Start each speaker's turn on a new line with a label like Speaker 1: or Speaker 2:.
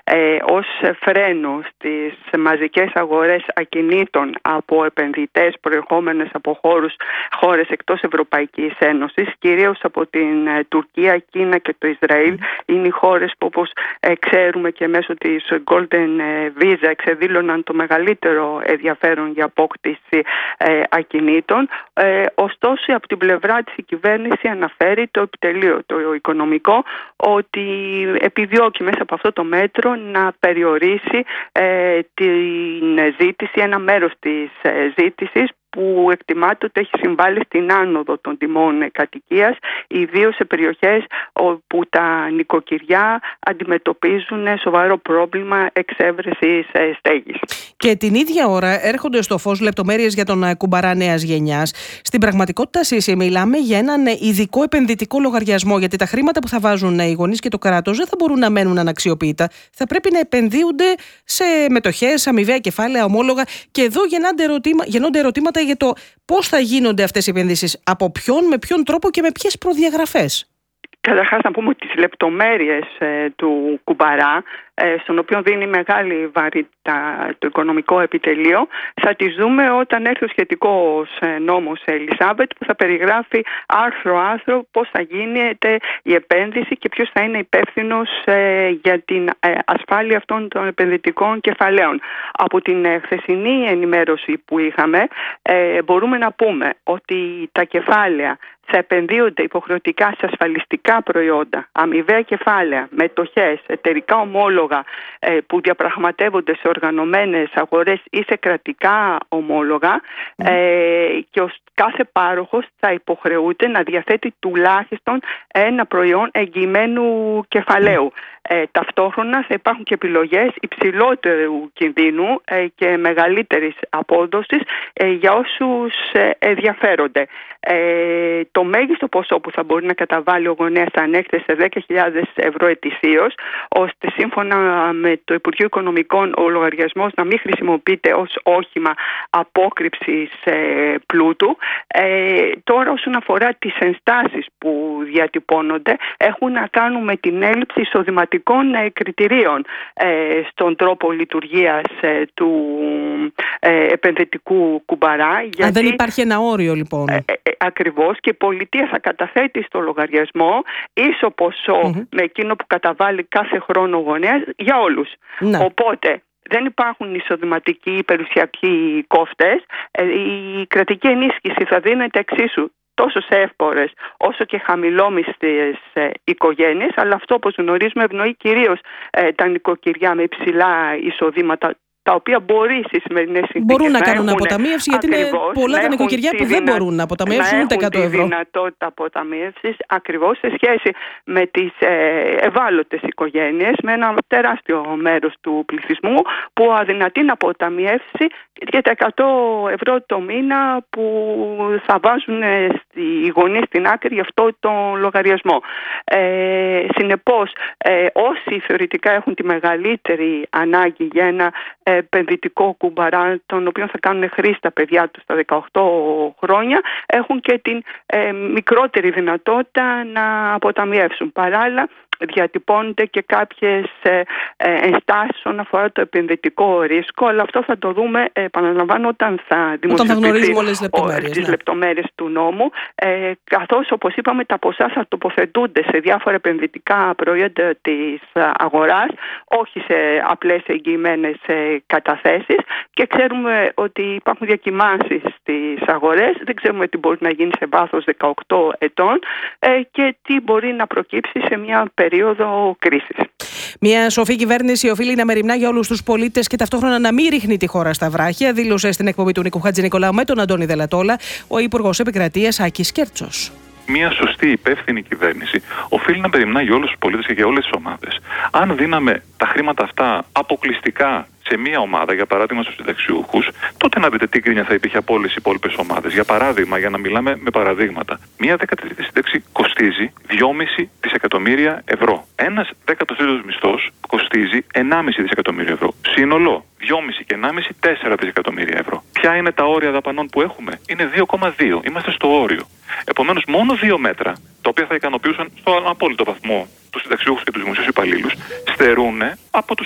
Speaker 1: ως φρένο στις μαζικές αγορές ακινήτων από επενδυτές προερχόμενες από χώρες εκτός Ευρωπαϊκής Ένωσης, κυρίως από την Τουρκία, Κίνα και το Ισραήλ. Είναι οι χώρες που, όπως ξέρουμε και μέσω της Golden Visa, εξεδήλωναν το μεγαλύτερο ενδιαφέρον για απόκτηση ακινήτων. Ωστόσο, από την πλευρά της η κυβέρνηση αναφέρει το επιτελείο, το οικονομικό, ότι επιδιώκει μέσα από αυτό το μέτρο να περιορίσει την ζήτηση, ένα μέρος της ζήτησης, που εκτιμάται ότι έχει συμβάλει στην άνοδο των τιμών κατοικίας, ιδίως σε περιοχές όπου τα νοικοκυριά αντιμετωπίζουν σοβαρό πρόβλημα εξέβρεσης στέγης.
Speaker 2: Και την ίδια ώρα έρχονται στο φως λεπτομέρειες για τον κουμπαρά νέας γενιάς. Στην πραγματικότητα, Σύση, μιλάμε για έναν ειδικό επενδυτικό λογαριασμό, γιατί τα χρήματα που θα βάζουν οι γονείς και το κράτος δεν θα μπορούν να μένουν αναξιοποιητά. Θα πρέπει να επενδύονται σε μετοχές, αμοιβαία κεφάλαια, ομόλογα. Και εδώ γεννώνται ερωτήματα για το πώς θα γίνονται αυτές οι επενδύσεις, από ποιον, με ποιον τρόπο και με ποιες προδιαγραφές.
Speaker 1: Καταρχάς, να πούμε ότι τις λεπτομέρειες του κουμπαρά, στον οποίο δίνει μεγάλη βαρύτητα το οικονομικό επιτελείο, θα τις δούμε όταν έρθει ο σχετικός νόμος Ελισάβετ, που θα περιγράφει άρθρο-άρθρο πώς θα γίνεται η επένδυση και ποιος θα είναι υπεύθυνος για την ασφάλεια αυτών των επενδυτικών κεφαλαίων. Από την χθεσινή ενημέρωση που είχαμε, μπορούμε να πούμε ότι τα κεφάλαια θα επενδύονται υποχρεωτικά σε ασφαλιστικά προϊόντα, αμοιβαία κεφάλαια, μετοχές, εταιρικά ομόλογα που διαπραγματεύονται σε οργανωμένες αγορές ή σε κρατικά ομόλογα, και κάθε πάροχος θα υποχρεούται να διαθέτει τουλάχιστον ένα προϊόν εγγυημένου κεφαλαίου. Ταυτόχρονα θα υπάρχουν και επιλογές υψηλότερου κινδύνου και μεγαλύτερης απόδοσης για όσους ενδιαφέρονται. Το μέγιστο ποσό που θα μπορεί να καταβάλει ο γονέας θα ανέρχεται σε 10.000 ευρώ ετησίως, ώστε σύμφωνα με το Υπουργείο Οικονομικών ο λογαριασμός να μην χρησιμοποιείται ως όχημα απόκρυψης πλούτου. Τώρα, όσον αφορά τις ενστάσεις που διατυπώνονται, έχουν να κάνουν με την έλλειψη εισοδηματικών κριτηρίων στον τρόπο λειτουργίας του επενδυτικού κουμπαρά.
Speaker 2: Αν δεν υπάρχει ένα όριο, λοιπόν.
Speaker 1: Ακριβώς, και η πολιτεία θα καταθέτει στο λογαριασμό ίσο ποσό με εκείνο που καταβάλει κάθε χρόνο ο γονέας για όλους. Οπότε δεν υπάρχουν εισοδηματικοί ή περιουσιακοί κόφτες. Η κρατική ενίσχυση θα δίνεται εξίσου τόσο σε εύπορες όσο και χαμηλόμισθες οικογένειες, αλλά αυτό, όπως γνωρίζουμε, ευνοεί κυρίως τα νοικοκυριά με υψηλά εισοδήματα, τα οποία μπορεί στις σημερινές συνθήκες
Speaker 2: μπορούν να κάνουν αποταμίευση, γιατί είναι πολλά τα νοικοκυριά που δεν μπορούν να αποταμιεύσουν ούτε 100 ευρώ.
Speaker 1: Έχουν τη δυνατότητα αποταμίευσης, ακριβώς σε σχέση με τις ευάλωτες οικογένειες, με ένα τεράστιο μέρος του πληθυσμού που αδυνατεί να αποταμιεύσει και τα 100 ευρώ το μήνα που θα βάζουν οι γονείς στην άκρη για αυτό το λογαριασμό. Συνεπώς, όσοι θεωρητικά έχουν τη μεγαλύτερη ανάγκη για ένα επενδυτικό κουμπαρά, τον οποίο θα κάνουν χρήση τα παιδιά τους στα 18 χρόνια, έχουν και την μικρότερη δυνατότητα να αποταμιεύσουν. Παράλληλα, διατυπώνονται και κάποιες ενστάσεις όσον αφορά το επενδυτικό ρίσκο, αλλά αυτό θα το δούμε, επαναλαμβάνω, όταν θα δημοσιοποιήσουμε τις λεπτομέρειες του νόμου, καθώς, όπως είπαμε, τα ποσά θα τοποθετούνται σε διάφορα επενδυτικά προϊόντα της αγοράς, όχι σε απλές εγγυημένες καταθέσεις, και ξέρουμε ότι υπάρχουν διακυμάνσεις στις αγορές, δεν ξέρουμε τι μπορεί να γίνει σε βάθος 18 ετών και τι μπορεί να προκύψει σε μια περίοδο κρίσης.
Speaker 2: Μια σοφή κυβέρνηση οφείλει να μεριμνά για όλους τους πολίτες και ταυτόχρονα να μην ρίχνει τη χώρα στα βράχια, δήλωσε στην εκπομπή του Νίκου Χατζηνικολάου με τον Αντώνη Δελατόλα ο Υπουργός Επικρατείας Άκης Κέρτσος.
Speaker 3: Μια σωστή υπεύθυνη κυβέρνηση οφείλει να μεριμνά για όλους τους πολίτες και για όλες τις ομάδες. Αν δίναμε τα χρήματα αυτά αποκλειστικά σε μία ομάδα, για παράδειγμα στους συνταξιούχους, τότε να δείτε τι γκρίνια θα υπήρχε από όλες οι υπόλοιπες ομάδες. Για παράδειγμα, για να μιλάμε με παραδείγματα, μία 13η σύνταξη κοστίζει 2,5 δισεκατομμύρια ευρώ. Ένας 13ος μισθός κοστίζει 1,5 δισεκατομμύριο ευρώ. Σύνολο 2,5 και 1,5, 4 δισεκατομμύρια ευρώ. Ποια είναι τα όρια δαπανών που έχουμε? Είναι 2,2. Είμαστε στο όριο. Επομένως, μόνο 2 μέτρα, τα οποία θα ικανοποιούσαν στο απόλυτο βαθμό τους συνταξιούχους και τους δημοσίους υπαλλήλους, στερούν από τους